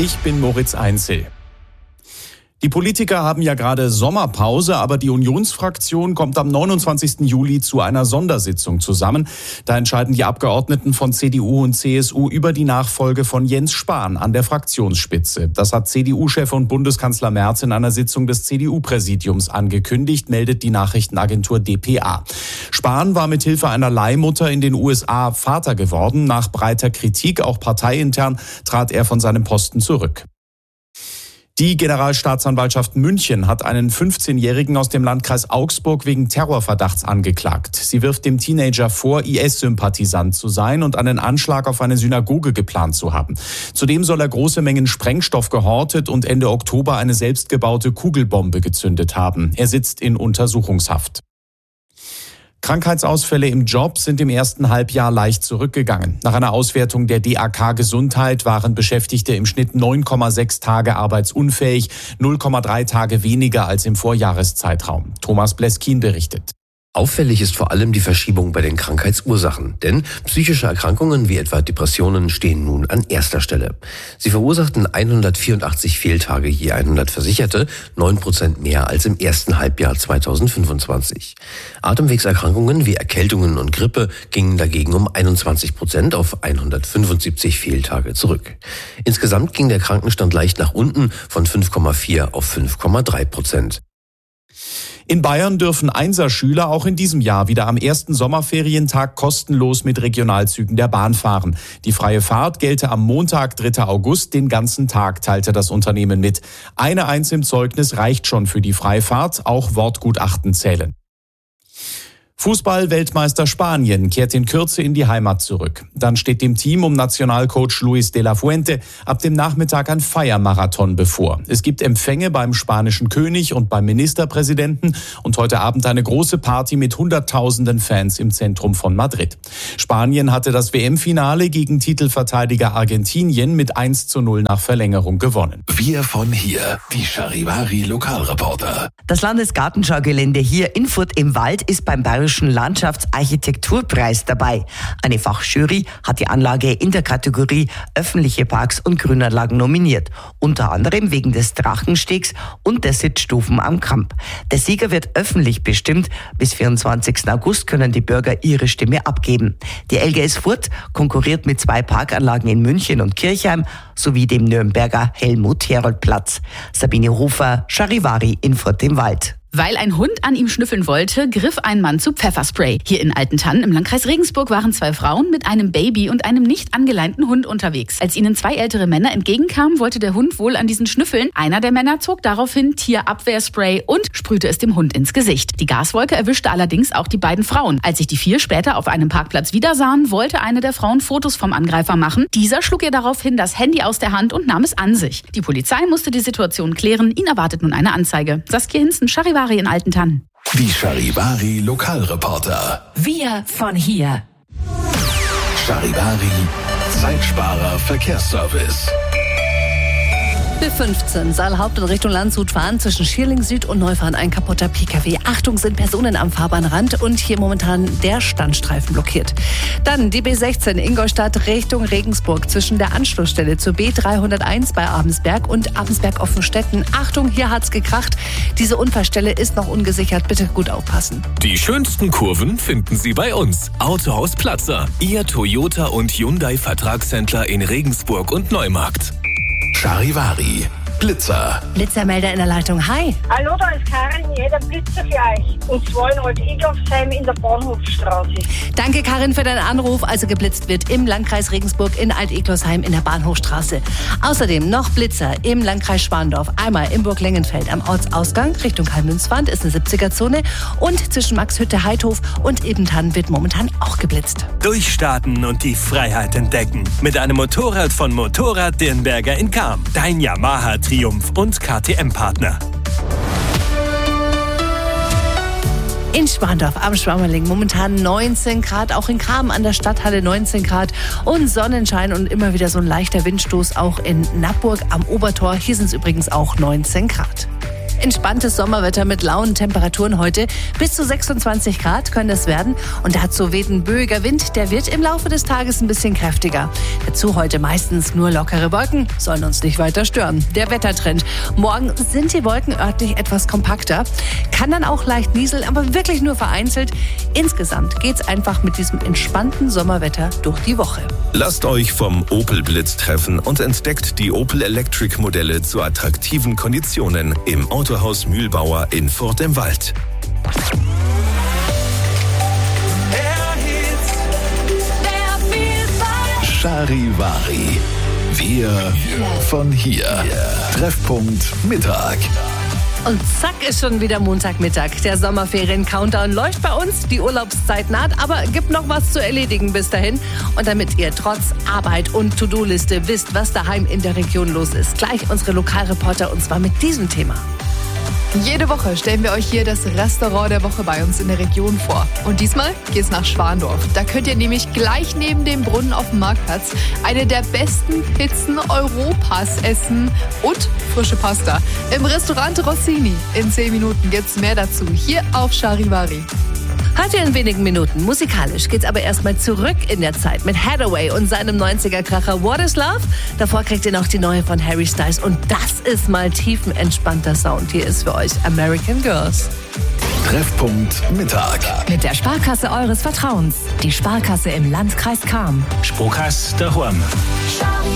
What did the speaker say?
Ich bin Moritz Einzel. Die Politiker haben ja gerade Sommerpause, aber die Unionsfraktion kommt am 29. Juli zu einer Sondersitzung zusammen. Da entscheiden die Abgeordneten von CDU und CSU über die Nachfolge von Jens Spahn an der Fraktionsspitze. Das hat CDU-Chef und Bundeskanzler Merz in einer Sitzung des CDU-Präsidiums angekündigt, meldet die Nachrichtenagentur dpa. Spahn war mit Hilfe einer Leihmutter in den USA Vater geworden. Nach breiter Kritik, auch parteiintern, trat er von seinem Posten zurück. Die Generalstaatsanwaltschaft München hat einen 15-Jährigen aus dem Landkreis Augsburg wegen Terrorverdachts angeklagt. Sie wirft dem Teenager vor, IS-Sympathisant zu sein und einen Anschlag auf eine Synagoge geplant zu haben. Zudem soll er große Mengen Sprengstoff gehortet und Ende Oktober eine selbstgebaute Kugelbombe gezündet haben. Er sitzt in Untersuchungshaft. Krankheitsausfälle im Job sind im ersten Halbjahr leicht zurückgegangen. Nach einer Auswertung der DAK Gesundheit waren Beschäftigte im Schnitt 9,6 Tage arbeitsunfähig, 0,3 Tage weniger als im Vorjahreszeitraum. Thomas Bleskin berichtet. Auffällig ist vor allem die Verschiebung bei den Krankheitsursachen, denn psychische Erkrankungen wie etwa Depressionen stehen nun an erster Stelle. Sie verursachten 184 Fehltage je 100 Versicherte, 9% mehr als im ersten Halbjahr 2025. Atemwegserkrankungen wie Erkältungen und Grippe gingen dagegen um 21% auf 175 Fehltage zurück. Insgesamt ging der Krankenstand leicht nach unten von 5,4 auf 5,3%. In Bayern dürfen Einserschüler auch in diesem Jahr wieder am ersten Sommerferientag kostenlos mit Regionalzügen der Bahn fahren. Die freie Fahrt gelte am Montag, 3. August, den ganzen Tag, teilte das Unternehmen mit. Eine Eins im Zeugnis reicht schon für die Freifahrt, auch Wortgutachten zählen. Fußball-Weltmeister Spanien kehrt in Kürze in die Heimat zurück. Dann steht dem Team um Nationalcoach Luis de la Fuente ab dem Nachmittag ein Feiermarathon bevor. Es gibt Empfänge beim spanischen König und beim Ministerpräsidenten und heute Abend eine große Party mit Hunderttausenden Fans im Zentrum von Madrid. Spanien hatte das WM-Finale gegen Titelverteidiger Argentinien mit 1:0 nach Verlängerung gewonnen. Wir von hier, die Charivari-Lokalreporter. Das Landesgartenschaugelände hier in Furt im Wald ist beim Bayerischen Landschaftsarchitekturpreis dabei. Eine Fachjury hat die Anlage in der Kategorie öffentliche Parks und Grünanlagen nominiert. Unter anderem wegen des Drachenstegs und der Sitzstufen am Kamp. Der Sieger wird öffentlich bestimmt. Bis 24. August können die Bürger ihre Stimme abgeben. Die LGS Furt konkurriert mit 2 Parkanlagen in München und Kirchheim sowie dem Nürnberger Helmut-Herold-Platz. Sabine Hofer, Charivari in Furt im Wald. Weil ein Hund an ihm schnüffeln wollte, griff ein Mann zu Pfefferspray. Hier in Altentann im Landkreis Regensburg waren 2 Frauen mit einem Baby und einem nicht angeleinten Hund unterwegs. Als ihnen 2 ältere Männer entgegenkamen, wollte der Hund wohl an diesen schnüffeln. Einer der Männer zog daraufhin Tierabwehrspray und sprühte es dem Hund ins Gesicht. Die Gaswolke erwischte allerdings auch die beiden Frauen. Als sich die 4 später auf einem Parkplatz wieder sahen, wollte eine der Frauen Fotos vom Angreifer machen. Dieser schlug ihr daraufhin das Handy aus der Hand und nahm es an sich. Die Polizei musste die Situation klären. Ihn erwartet nun eine Anzeige. Saskia Hinzen, Charivari in Altentann. Die Charivari-Lokalreporter. Wir von hier. Charivari, Zeitsparer Verkehrsservice. B15 soll Haupt- und Richtung Landshut fahren, zwischen Schierling Süd und Neufahren ein kaputter Pkw. Achtung, sind Personen am Fahrbahnrand und hier momentan der Standstreifen blockiert. Dann die B16 Ingolstadt Richtung Regensburg zwischen der Anschlussstelle zur B301 bei Abensberg und Abensberg-Offenstetten. Achtung, hier hat's gekracht. Diese Unfallstelle ist noch ungesichert. Bitte gut aufpassen. Die schönsten Kurven finden Sie bei uns. Autohaus Platzer, Ihr Toyota und Hyundai Vertragshändler in Regensburg und Neumarkt. Charivari, Blitzer. Blitzermelder in der Leitung. Hi. Hallo, da ist Karin, jeder Blitzer für euch. Und zwar in Alt-Eglofsheim in der Bahnhofstraße. Danke, Karin, für deinen Anruf. Also geblitzt wird im Landkreis Regensburg in Alt-Eglosheim in der Bahnhofstraße. Außerdem noch Blitzer im Landkreis Schwandorf. Einmal in Burg-Lengenfeld am Ortsausgang Richtung Kalmünzwand ist eine 70er-Zone. Und zwischen Maxhütte-Heidhof und Ebentann wird momentan auch geblitzt. Durchstarten und die Freiheit entdecken. Mit einem Motorrad von Motorrad Dirnberger in Cham. Dein Yamaha Triumph und KTM-Partner. In Schwandorf am Schwammerling momentan 19 Grad, auch in Cham an der Stadthalle 19 Grad und Sonnenschein und immer wieder so ein leichter Windstoß auch in Nappburg am Obertor. Hier sind es übrigens auch 19 Grad. Entspanntes Sommerwetter mit lauen Temperaturen heute. Bis zu 26 Grad können es werden. Und dazu weht ein böiger Wind, der wird im Laufe des Tages ein bisschen kräftiger. Dazu heute meistens nur lockere Wolken, sollen uns nicht weiter stören. Der Wettertrend. Morgen sind die Wolken örtlich etwas kompakter. Kann dann auch leicht nieseln, aber wirklich nur vereinzelt. Insgesamt geht's einfach mit diesem entspannten Sommerwetter durch die Woche. Lasst euch vom Opel Blitz treffen und entdeckt die Opel Electric Modelle zu attraktiven Konditionen im Autohaus Mühlbauer in Furt im Wald. Charivari. Wir von hier. Treffpunkt Mittag. Und zack ist schon wieder Montagmittag. Der Sommerferien-Countdown läuft bei uns, die Urlaubszeit naht, aber gibt noch was zu erledigen bis dahin. Und damit ihr trotz Arbeit und To-Do-Liste wisst, was daheim in der Region los ist, gleich unsere Lokalreporter und zwar mit diesem Thema. Jede Woche stellen wir euch hier das Restaurant der Woche bei uns in der Region vor. Und diesmal geht's nach Schwandorf. Da könnt ihr nämlich gleich neben dem Brunnen auf dem Marktplatz eine der besten Pizzen Europas essen und frische Pasta. Im Restaurant Rossini. In 10 Minuten gibt's mehr dazu. Hier auf Charivari. Heute in wenigen Minuten. Musikalisch geht's aber erstmal zurück in der Zeit mit Hathaway und seinem 90er-Kracher What is Love. Davor kriegt ihr noch die neue von Harry Styles und das ist mal tiefenentspannter Sound. Hier ist für euch American Girls. Treffpunkt Mittag. Mit der Sparkasse eures Vertrauens. Die Sparkasse im Landkreis Cham. Sparkasse daheim.